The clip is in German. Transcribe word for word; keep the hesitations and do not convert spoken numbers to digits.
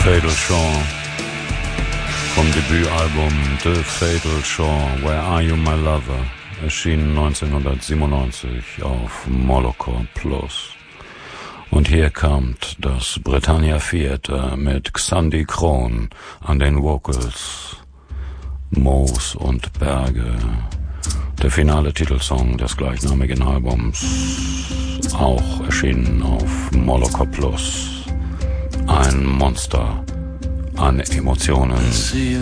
Fatal Shore vom Debütalbum The Fatal Shore, Where Are You My Lover, erschien neunzehnhundertsiebenundneunzig auf Moloco Plus. Und hier kommt das Britannia Theater mit Xandi Kron an den Vocals, Moos und Berge. Der finale Titelsong des gleichnamigen Albums, auch erschienen auf Moloco Plus. Ein Monster an Emotionen.